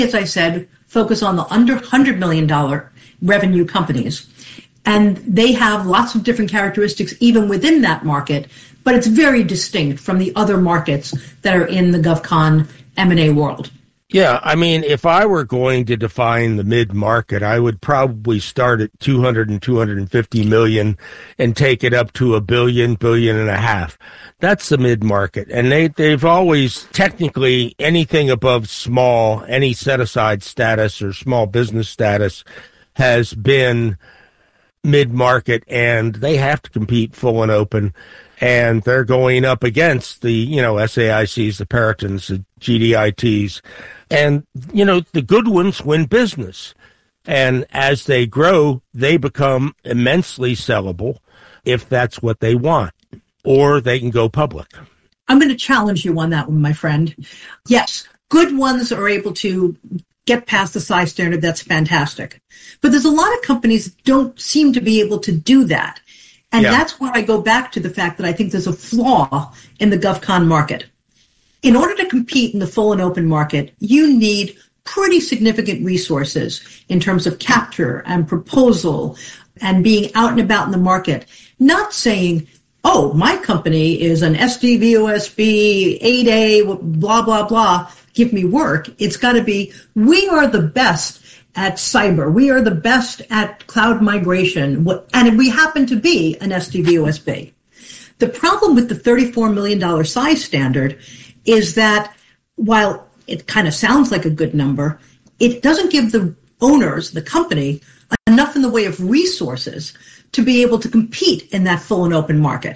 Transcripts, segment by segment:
as I said, focus on the under $100 million revenue companies. And they have lots of different characteristics even within that market, but it's very distinct from the other markets that are in the GovCon M&A world. Yeah, I mean, if I were going to define the mid-market, I would probably start at 200 and 250 million and take it up to $1 billion, $1.5 billion. That's the mid-market. And they've always, technically, anything above small, any set-aside status or small business status has been mid-market, and they have to compete full and open. And they're going up against the, SAICs, the Peritons, the GDITs. And, the good ones win business. And as they grow, they become immensely sellable if that's what they want, or they can go public. I'm going to challenge you on that one, my friend. Yes, good ones are able to get past the size standard. That's fantastic. But there's a lot of companies that don't seem to be able to do that. And that's where I go back to the fact that I think there's a flaw in the GovCon market. In order to compete in the full and open market, you need pretty significant resources in terms of capture and proposal and being out and about in the market. Not saying, oh, my company is an SDVOSB, 8A, blah, blah, blah, give me work. It's got to be, we are the best at cyber. We are the best at cloud migration. And we happen to be an SDVOSB. The problem with the $34 million size standard is that while it kind of sounds like a good number, it doesn't give the owners, the company, enough in the way of resources to be able to compete in that full and open market.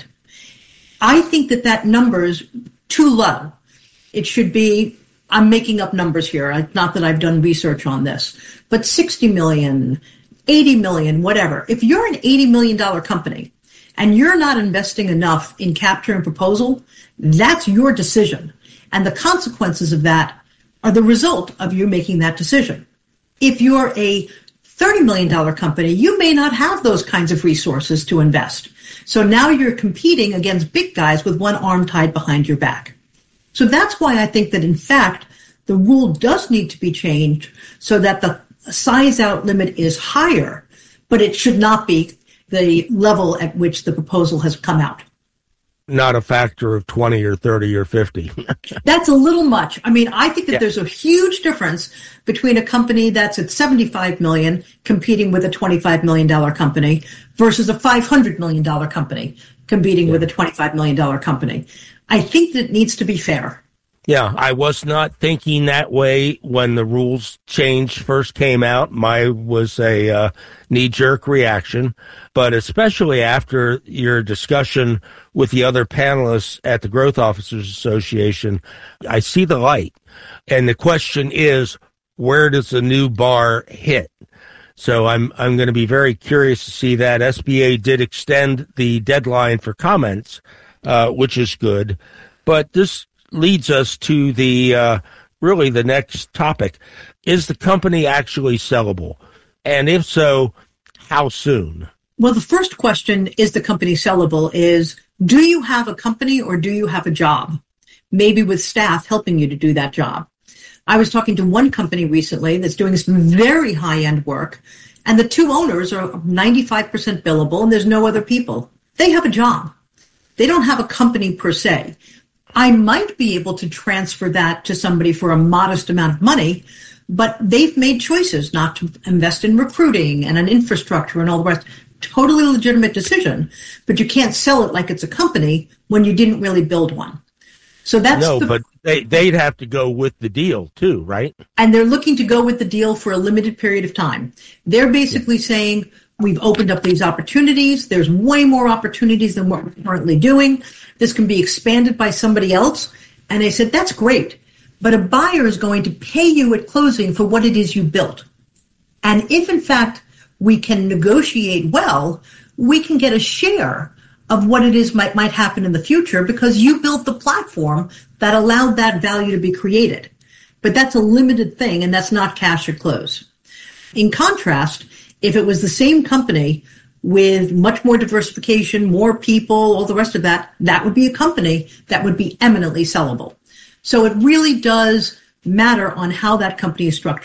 I think that number is too low. It should be, I'm making up numbers here, not that I've done research on this, but 60 million, 80 million, whatever. If you're an $80 million company and you're not investing enough in capture and proposal, that's your decision. And the consequences of that are the result of you making that decision. If you're a $30 million company, you may not have those kinds of resources to invest. So now you're competing against big guys with one arm tied behind your back. So that's why I think that, in fact, the rule does need to be changed so that the size out limit is higher, but it should not be the level at which the proposal has come out. Not a factor of 20 or 30 or 50. That's a little much. I mean, I think that there's a huge difference between a company that's at 75 million competing with a $25 million company versus a $500 million company competing with a $25 million company. I think that it needs to be fair. Yeah, I was not thinking that way when the rules change first came out. Mine was a knee-jerk reaction, but especially after your discussion with the other panelists at the Growth Officers Association, I see the light. And the question is, where does the new bar hit? So I'm going to be very curious to see that. SBA did extend the deadline for comments, which is good, but this leads us to the really the next topic. Is the company actually sellable? And if so, how soon? Well, the first question, is the company sellable, is do you have a company or do you have a job? Maybe with staff helping you to do that job. I was talking to one company recently that's doing some very high-end work, and the two owners are 95% billable and there's no other people. They have a job. They don't have a company per se. I might be able to transfer that to somebody for a modest amount of money, but they've made choices not to invest in recruiting and an infrastructure and all the rest. Totally legitimate decision, but you can't sell it like it's a company when you didn't really build one. So that's but they'd have to go with the deal too, right? And they're looking to go with the deal for a limited period of time. They're basically saying, we've opened up these opportunities. There's way more opportunities than what we're currently doing. This can be expanded by somebody else. And they said, that's great. But a buyer is going to pay you at closing for what it is you built. And if, in fact, we can negotiate well, we can get a share of what it is might happen in the future because you built the platform that allowed that value to be created. But that's a limited thing, and that's not cash at close. In contrast, if it was the same company with much more diversification, more people, all the rest of that, that would be a company that would be eminently sellable. So it really does matter on how that company is structured.